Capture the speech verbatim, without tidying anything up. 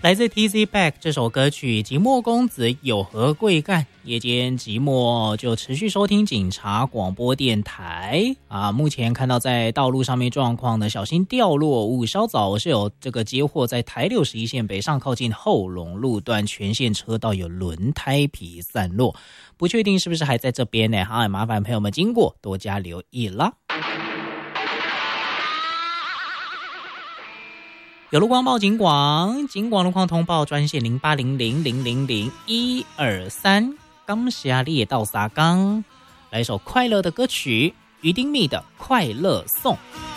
来自 T Z Back 这首歌曲《寂寞公子有何贵干》，夜间寂寞就持续收听警察广播电台啊。目前看到在道路上面状况呢，小心掉落物。稍早是有这个接获在台六十一线北上靠近后龙路段全线车道有轮胎皮散落，不确定是不是还在这边呢？哈，麻烦朋友们经过多加留意啦。有路光报警广，警广路况通报专线零八零零零零零一二三。感谢你的到沙冈，来一首快乐的歌曲，于丁密的《快乐颂》。